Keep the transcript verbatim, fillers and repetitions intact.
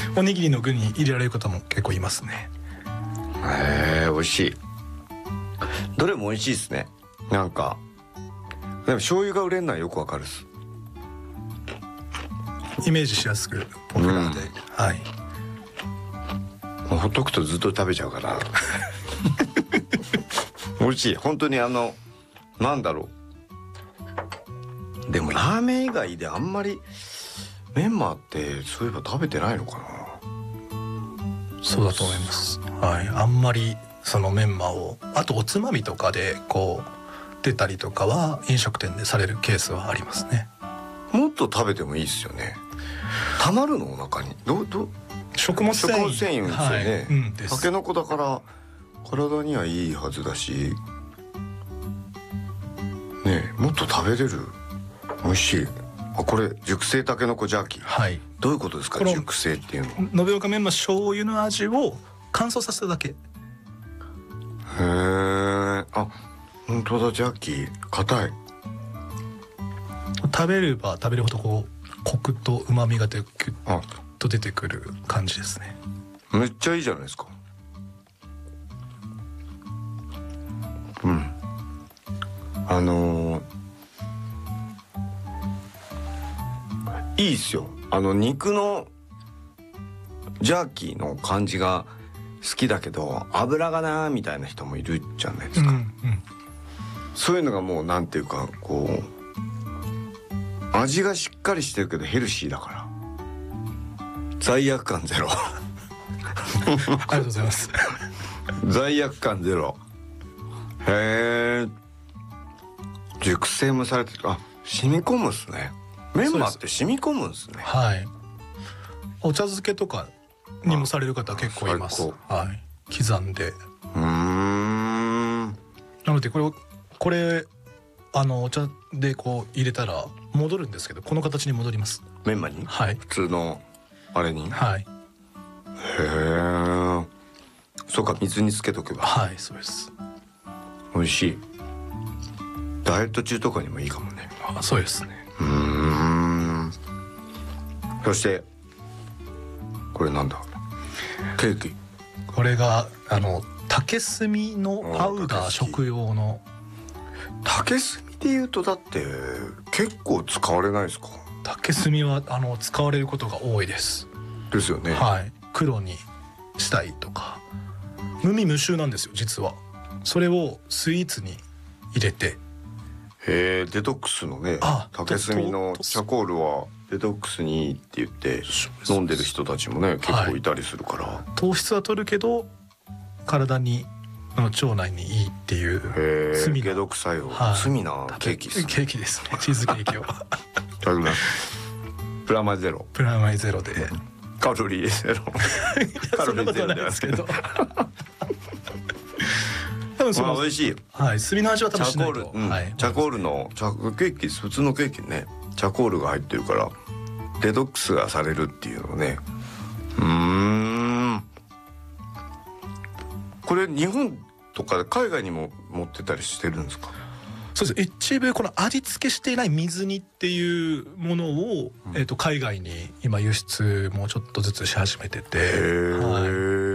おにぎりの具に入れられる方も結構いますね。 へえ、美味しい。どれも美味しいですね。なんかでも醤油が売れるのはよくわかるっす。 イメージしやすくポピュラーで、うん、はい。 もうほっとくとずっと食べちゃうから美味しい。本当にあのなんだろう。でもラーメン以外であんまりメンマってそういえば食べてないのかな。 そうだと思います。はい。あんまりそのメンマをあとおつまみとかでこう出たりとかは飲食店でされるケースはありますね。 もっと食べてもいいですよね。たまるのお腹にどど食物繊維、 食物繊維ですよね、はい、うん、 です。 タケノコだから体にはいいはずだしね。えもっと食べれる。美味しい。あ、これ熟成タケノコジャーキー、はい、どういうことですか熟成っていうの。 延岡メンマ醤油の味を乾燥させただけ。へえ。あ、本当だ。ジャーキー硬い。 食べれば食べるほどこうコクと旨味がでキュッと出てくる感じですね。 めっちゃいいじゃないですか。うん。あのー、いいっすよ。あの肉のジャーキーの感じが好きだけど油がなーみたいな人もいるじゃないですか、うんうん、そういうのがもうなんていうかこう味がしっかりしてるけどヘルシーだから罪悪感ゼロありがとうございます罪悪感ゼロ。へえ。熟成もされてる。あ、染み込むっすね。メンマって染み込むんですね。 はい。お茶漬けとかにもされる方結構います。はい。刻んで。うーん。なのでこれこれあのお茶でこう入れたら戻るんですけどこの形に戻ります。 メンマに？はい。普通のあれに？ はい。 へえ。そうか、水につけとけば。 はい、そうです。 美味しい。ダイエット中とかにもいいかもね。 あ、そうですね。 うーん。そしてこれなんだ。ケーキ。 これがあの竹炭のパウダー食用の。 竹炭でいうとだって結構使われないですか。 竹炭はあの使われることが多いです。 ですよね。 はい。黒にしたいとか。無味無臭なんですよ実は。それをスイーツに入れて。 へえ、デトックスのね。竹炭のチャコールはデトックスにいいって言って飲んでる人たちもね結構いたりするから、はい、 糖質は取るけど体に腸内にいいっていう炭の解毒作用、はい、炭なケーキです、ね、 ケーキですね。チーズケーキをプラマイゼロプラマイゼロでカロリーゼロカロリーゼロですけど多分その、まあ、美味しい。 はい、炭の味は多分しないと。 チャコール、うん、はい、チャコールのチャケーキ、普通のケーキねチャコールが入ってるからデトックスがされるっていうのね。うーん。これ日本とか海外にも持ってたりしてるんですか。 そうです。一部この味付けしていない水煮っていうものを、うん、えーと海外に今輸出もちょっとずつし始めてて、 へー、はい